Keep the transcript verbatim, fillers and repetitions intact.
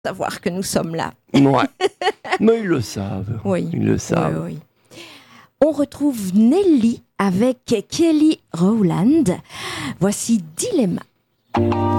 savoir que nous sommes là. Ouais. Mais ils le savent. Oui. Ils le savent. Oui, oui. On retrouve Nelly avec Kelly Rowland. Voici Dilemma.